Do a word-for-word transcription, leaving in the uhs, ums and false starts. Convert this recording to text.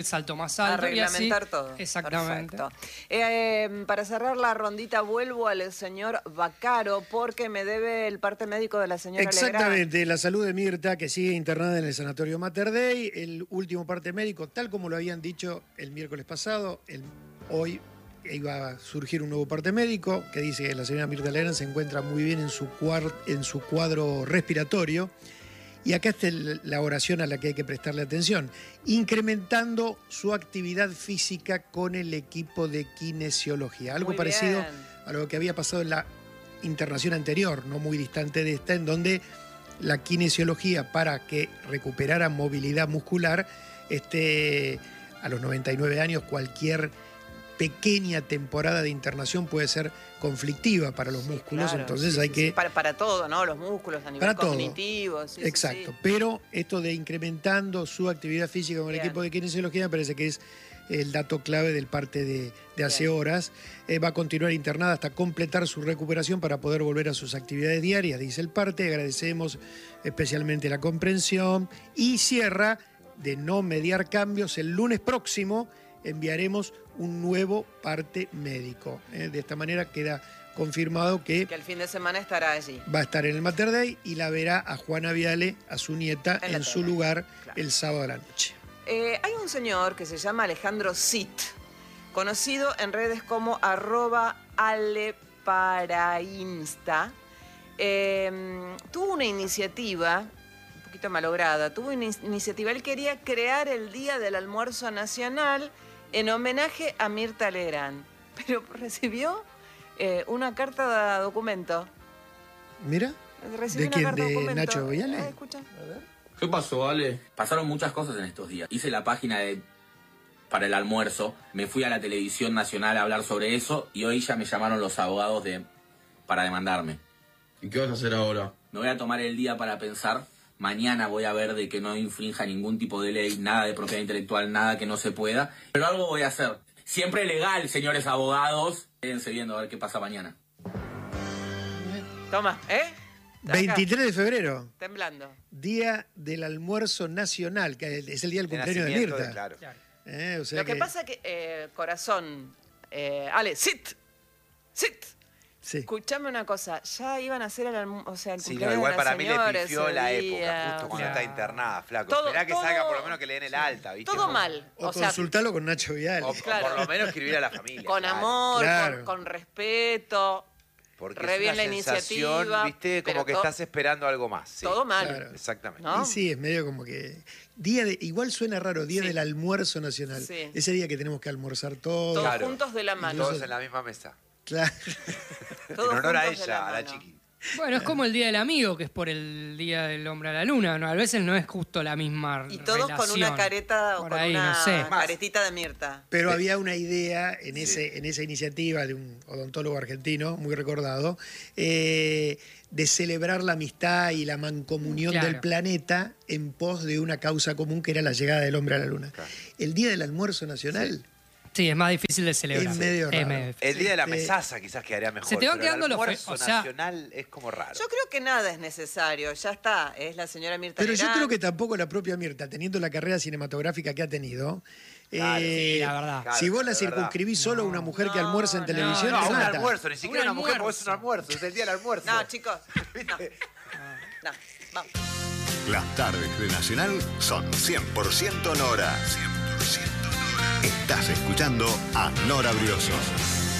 salto más alto. A reglamentar y así, todo. Exactamente. Perfecto. Eh, para cerrar la rondita, vuelvo al señor Vaccaro porque me debe el parte médico de la señora Exactamente, Legrand. la salud de Mirta, que sigue internada en el sanatorio Mater Dei, el último parte médico, tal como lo habían dicho el miércoles pasado, el, hoy iba a surgir un nuevo parte médico que dice que la señora Mirta Legrand se encuentra muy bien en su, cuar, en su cuadro respiratorio. Y acá está el, la oración a la que hay que prestarle atención, incrementando su actividad física con el equipo de kinesiología. Algo Muy parecido bien. a lo que había pasado en la internación anterior, no muy distante de esta, en donde la kinesiología, para que recuperara movilidad muscular, este, a los noventa y nueve años cualquier pequeña temporada de internación puede ser conflictiva para los Sí, músculos, claro, entonces sí, hay sí, que... sí. Para, para todo, ¿no? Los músculos a nivel Para todo. cognitivo. Sí, Exacto, sí, sí. pero esto de incrementando su actividad física con el Bien. equipo de kinesiología me parece que es el dato clave del parte de, de hace Bien. horas. Eh, va a continuar internada hasta completar su recuperación para poder volver a sus actividades diarias, dice el parte. Agradecemos especialmente la comprensión y cierra de no mediar cambios. El lunes próximo enviaremos un nuevo parte médico. Eh, de esta manera queda confirmado que, Que el fin de semana estará allí. va a estar en el Mater Dei y la verá a Juana Viale, a su nieta, En en, la su tele, lugar claro. el sábado a la noche. Eh, hay un señor que se llama Alejandro Sit, conocido en redes como arroba aleparainsta. Eh, tuvo una iniciativa, un poquito malograda, tuvo una in- iniciativa. Él quería crear el Día del Almuerzo Nacional en homenaje a Mirta Legrand, pero recibió eh, una carta de documento. Mira, Recibió ¿de una quién? carta ¿De documento. Nacho Viale? Eh, escucha. ¿Qué pasó, Ale? Pasaron muchas cosas en estos días. Hice la página de para el almuerzo, me fui a la televisión nacional a hablar sobre eso y hoy ya me llamaron los abogados de para demandarme. ¿Y qué vas a hacer ahora? Me voy a tomar el día para pensar. Mañana voy a ver de que no infrinja ningún tipo de ley, nada de propiedad intelectual, nada que no se pueda. Pero algo voy a hacer. Siempre legal, señores abogados. Quédense viendo a ver qué pasa mañana. Toma, ¿eh? Acá, veintitrés de febrero, temblando. Día del Almuerzo Nacional, que es el día del De cumpleaños de nacimiento Mirta. de- claro. Eh, o sea Lo que, pasa es que, eh, corazón, eh, Ale, sit, sit. Sí. Escuchame una cosa, ya iban a hacer el, almu- o sea, el Sí, no, cumpleaños igual de para la mí señora le pifió ese la día. época, justo cuando Claro. está internada, flaco. Todo- Esperá que todo- salga por lo menos que le den el alta, ¿viste? Todo mal, O, o sea, consultalo con Nacho Viale. O, o Claro. por lo menos escribir a la familia. con claro. amor, Claro. con, con respeto, Porque re es bien una la sensación, iniciativa, ¿viste? Como pero que to- estás esperando algo más. Sí. todo mal. Claro. Exactamente. ¿No? Y sí, es medio como que... Día de, igual suena raro, Día Sí. del Almuerzo Nacional. Sí. Ese día que tenemos que almorzar todos. Todos Claro. juntos de la mano. Todos en la misma mesa. Claro. Todos en honor a juntos de ella, a la mano. chiqui. Bueno, es como el Día del Amigo, que es por el Día del Hombre a la Luna, ¿no? A veces no es justo la misma Y todos con una relación. careta o Por con ahí, una no sé. caretita de Mirta. Pero había una idea en, ese, en esa iniciativa de un odontólogo argentino, muy recordado, eh, de celebrar la amistad y la mancomunión Claro. del planeta en pos de una causa común que era la llegada del hombre a la luna. Claro. El Día del Almuerzo Nacional, Sí, es más difícil de celebrar. Es medio Es raro. medio difícil. El día de la Este- mesaza quizás quedaría mejor. Se te van pero el quedando los fe- almuerzo o sea- nacional es como raro. Yo creo que nada es necesario, ya está, es la señora Mirta pero yo Legrand. creo que tampoco la propia Mirta, teniendo la carrera cinematográfica que ha tenido, Claro, eh, sí, la verdad. Claro, si vos la es verdad. circunscribís solo a una mujer que almuerza en No, televisión, No, te un mata. almuerzo, ni siquiera Un una mujer, porque es un almuerzo. almuerzo, es el día del almuerzo. No, chicos, no. No, vamos. Las tardes de Nacional son cien por ciento Nora. cien por ciento Nora. Estás escuchando a Nora Brioso.